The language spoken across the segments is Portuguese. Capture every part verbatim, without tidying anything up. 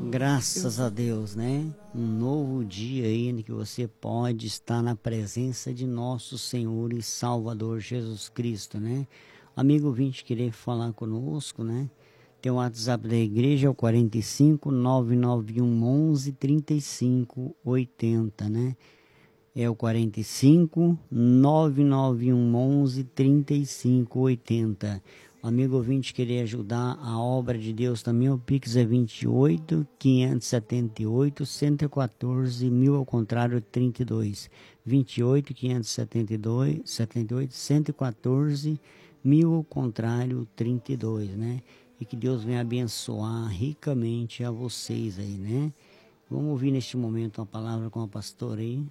Graças a Deus, né? Um novo dia aí em que você pode estar na presença de nosso Senhor e Salvador Jesus Cristo, né? Amigo ouvinte, querer falar conosco, né? Tem o WhatsApp da igreja, é o quarenta e cinco, nove nove um, onze, trinta e cinco, oitenta, né? É o quarenta e cinco, nove nove um, onze, trinta e cinco, oitenta. O amigo ouvinte querer ajudar a obra de Deus também, o Pix é vinte e oito, quinhentos e setenta e oito, cento e quatorze, mil ao contrário, trinta e dois. vinte e oito, quinhentos e setenta e dois, setenta e oito, cento e quatorze, mil ao contrário, trinta e dois, né? E que Deus venha abençoar ricamente a vocês aí, né? Vamos ouvir neste momento uma palavra com a pastora aí.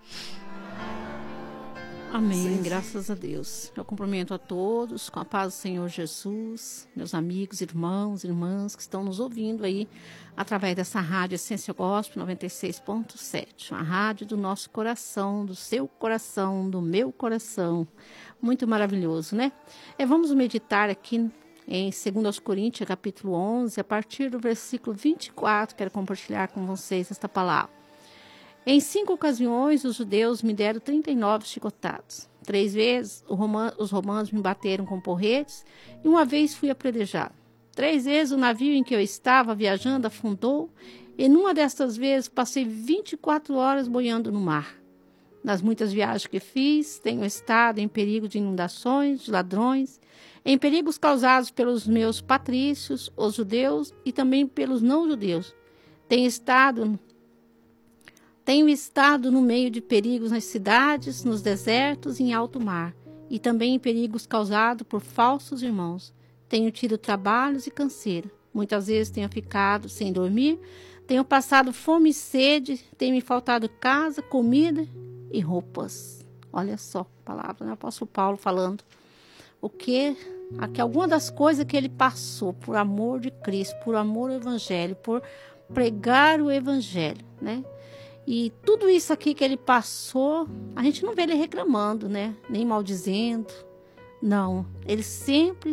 Amém, graças a Deus. Eu cumprimento a todos com a paz do Senhor Jesus, meus amigos, irmãos, irmãs que estão nos ouvindo aí através dessa rádio Essência Gospel noventa e seis ponto sete, uma rádio do nosso coração, do seu coração, do meu coração. Muito maravilhoso, né? É, vamos meditar aqui em dois Coríntios, capítulo onze, a partir do versículo vinte e quatro, quero compartilhar com vocês esta palavra. Em cinco ocasiões, os judeus me deram trinta e nove chicotadas. Três vezes, os romanos me bateram com porretes e uma vez fui apredejado. Três vezes, o navio em que eu estava viajando afundou e numa destas vezes passei vinte e quatro horas boiando no mar. Nas muitas viagens que fiz, tenho estado em perigo de inundações, de ladrões, em perigos causados pelos meus patrícios, os judeus e também pelos não-judeus. Tenho estado... Tenho estado no meio de perigos nas cidades, nos desertos e em alto mar, e também em perigos causados por falsos irmãos. Tenho tido trabalhos e canseira. Muitas vezes tenho ficado sem dormir, tenho passado fome e sede, tem me faltado casa, comida e roupas. Olha só a palavra, né? O apóstolo Paulo falando o que, aqui, alguma das coisas que ele passou por amor de Cristo, por amor ao Evangelho, por pregar o Evangelho, né? E tudo isso aqui que ele passou, a gente não vê ele reclamando, né? Nem maldizendo. Não, ele sempre